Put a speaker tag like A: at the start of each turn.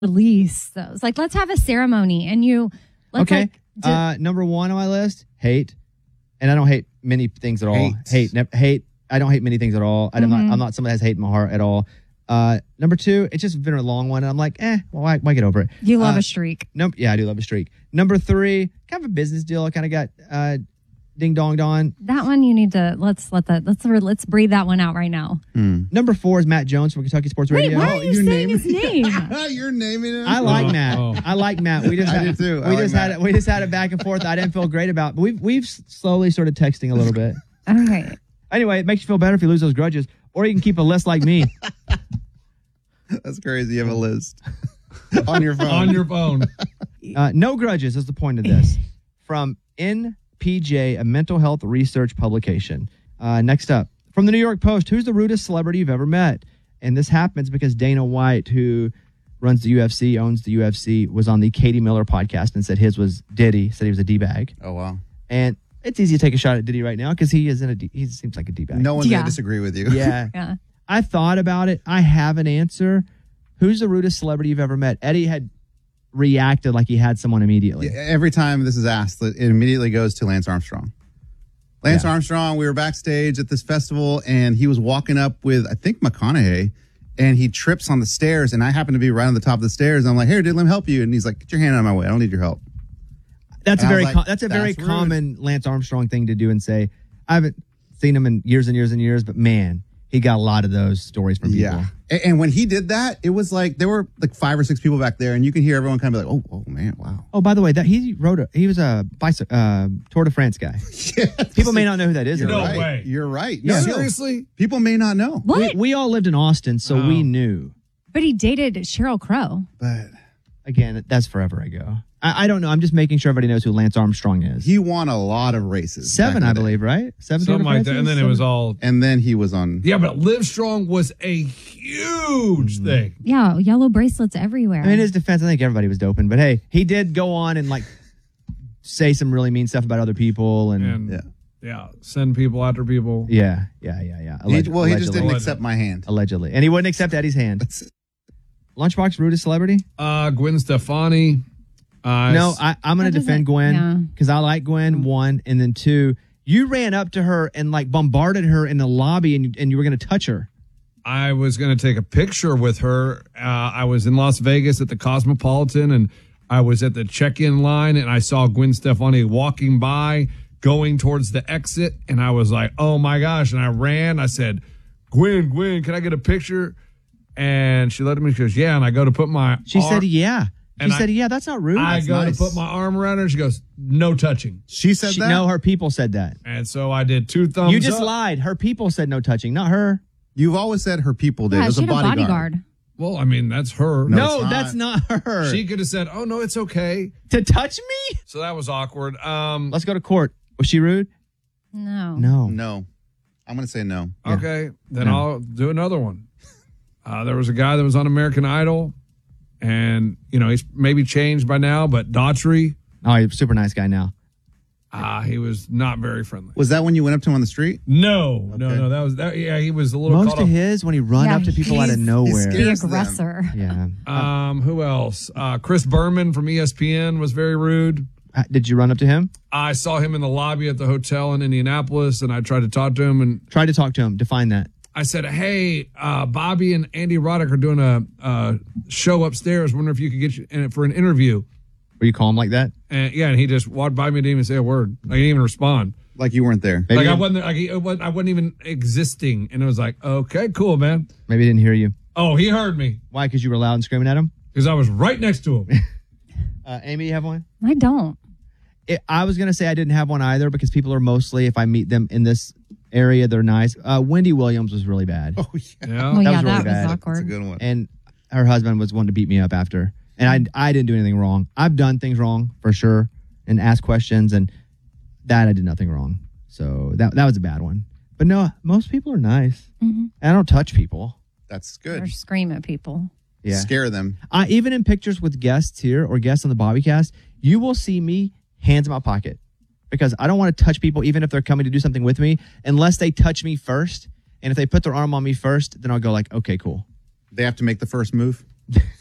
A: release those. Like, let's have a ceremony and let's
B: Okay.
A: like,
B: Number one on my list, hate. And I don't hate many things at all.
C: Hate.
B: Hate. I don't hate many things at all. I'm not somebody that has hate in my heart at all. Number two, it's just been a long one. And I'm like, why get over it?
A: you love a streak.
B: Yeah, I do love a streak. Number three, kind of a business deal. I kind of got ding dong don.
A: That one you need to let's breathe that one out right now.
B: Number four is Matt Jones from Kentucky Sports
A: Wait,
B: Radio.
A: why are you saying his name?
C: You're naming it.
B: I like Matt. I like Matt. We just
C: I
B: had,
C: do too.
B: we just had it back and forth. I didn't feel great about. But we've slowly started texting a little bit.
A: Okay.
B: Anyway, it makes you feel better if you lose those grudges, or you can keep a list like me.
C: That's crazy. You have a list on your phone.
D: On your phone.
B: No grudges is the point of this. From NPJ, a mental health research publication. Next up, from the New York Post, who's the rudest celebrity you've ever met? And this happens because Dana White, who runs the UFC, owns the UFC, was on the Katie Miller podcast and said his was Diddy, said he was a D-bag.
C: Oh, wow.
B: And it's easy to take a shot at Diddy right now because he seems like a D-bag.
C: No one's going to disagree with you.
B: Yeah.
A: Yeah.
B: I thought about it. I have an answer. Who's the rudest celebrity you've ever met? Eddie had reacted like he had someone immediately.
C: Yeah, every time this is asked, it immediately goes to Lance Armstrong. Lance Armstrong, we were backstage at this festival, and he was walking up with, I think, McConaughey, and he trips on the stairs, and I happen to be right on the top of the stairs. I'm like, "Here, dude, let me help you." And he's like, "Get your hand out of my way. I don't need your help."
B: That's
C: And
B: a
C: I
B: very
C: was like,
B: that's a very
C: "That's
B: common Lance Armstrong thing to do and say. I haven't seen him in years and years and years, but man, he got a lot of those stories from people.
C: Yeah. And when he did that, it was like there were like 5 or 6 people back there, and you can hear everyone kind of be like, oh man, wow.
B: Oh, by the way, he was a Tour de France guy.
C: Yes.
B: People may not know who that is.
C: You're
D: No
C: right.
D: way.
C: You're right.
B: Yeah.
D: Seriously?
C: People may not know.
A: What?
B: We all lived in Austin, so we knew.
A: But he dated Sheryl Crow.
C: But
B: Again, that's forever ago. I don't know. I'm just making sure everybody knows who Lance Armstrong is.
C: he won a lot of races.
B: 7,
C: back in
B: I
C: the day.
B: believe, right? 7 Tour de
D: Something like that. And then it was all.
C: And then he was on.
D: Yeah, but Live Strong was a huge thing.
A: Yeah, yellow bracelets everywhere.
B: I mean, in his defense, I think everybody was doping, but hey, he did go on and like say some really mean stuff about other people, and
D: And
C: Yeah.
D: send people after people.
B: yeah.
C: He just
B: Allegedly.
C: didn't accept my hand.
B: Allegedly, and he wouldn't accept Eddie's hand. Lunchbox rudest celebrity?
D: Gwen Stefani.
B: No, I'm going
A: That
B: to defend
A: doesn't- yeah.
B: Gwen because I like Gwen. 1, and then 2, you ran up to her and like bombarded her in the lobby, and you were going to touch her.
D: I was going to take a picture with her. I was in Las Vegas at the Cosmopolitan, and I was at the check-in line, and I saw Gwen Stefani walking by, going towards the exit, and I was like, oh my gosh. And I ran. I said, Gwen, can I get a picture? And she let me. She goes, yeah. And I go to put my
B: She said, yeah. She
D: And
B: said, yeah, that's not rude.
D: I
B: That's
D: go
B: nice.
D: to put my arm around her. She goes, no touching.
C: She said that?
B: No, her people said that.
D: And so I did 2 thumbs
B: You just
D: up.
B: lied. Her people said no touching, not her.
C: You've always said her people did.
A: yeah,
C: As
A: she
C: a
A: had a bodyguard.
D: Well, I mean, that's her.
C: No,
B: No,
C: it's
B: that's not her.
D: She could have said, oh, no, it's okay.
B: To touch me?
D: So that was awkward.
B: Let's go to court. Was she rude?
A: No.
B: No.
C: No. I'm going to say no.
D: Okay, then I'll do another one. There was a guy that was on American Idol, and, he's maybe changed by now, but Daughtry,
B: Oh, he's a super nice guy now.
D: he was not very friendly.
C: Was that when you went up to him on the street?
D: No, that was that. Yeah, he was a little
B: Most
D: caught
B: of
D: up.
B: his, when he run
A: Yeah,
B: up to people out of
A: he's-
B: nowhere.
A: The
C: scares them.
A: aggressor.
B: Yeah.
D: Who else? Chris Berman from ESPN was very rude.
B: Did you run up to him?
D: I saw him in the lobby at the hotel in Indianapolis, and I tried to talk to him, and
B: Try to talk to him. Define that.
D: I said, hey, Bobby and Andy Roddick are doing a show upstairs. Wonder if you could get you in it for an interview.
B: Were you calm like that?
D: And and he just walked by me, didn't even say a word. Like, he didn't even respond.
C: Like you weren't there.
B: Maybe,
D: Like I wasn't there, I wasn't even existing. And it was like, okay, cool, man.
B: maybe he didn't hear you.
D: Oh, he heard me
B: Why? Because you were loud and screaming at him?
D: because I was right next to him.
B: Amy, you have one?
A: I don't.
B: I was going to say I didn't have one either because people are mostly, if I meet them in this area, they're nice. Wendy Williams was really bad.
C: Oh, yeah.
D: Yeah.
A: Oh, yeah,
B: was really
A: that was
B: bad.
A: awkward.
C: That's a good one.
B: And her husband was one to beat me up after. And I didn't do anything wrong. I've done things wrong for sure and asked questions, and that I did nothing wrong. So that was a bad one. But no, most people are nice.
A: Mm-hmm.
B: I don't touch people.
C: That's
A: Or
C: good.
A: scream at people.
B: Yeah.
C: Scare them.
B: Even in pictures with guests here or guests on the Bobbycast, you will see me hands in my pocket because I don't want to touch people even if they're coming to do something with me unless they touch me first. And if they put their arm on me first, then I'll go like, okay, cool.
C: They have to make the first move.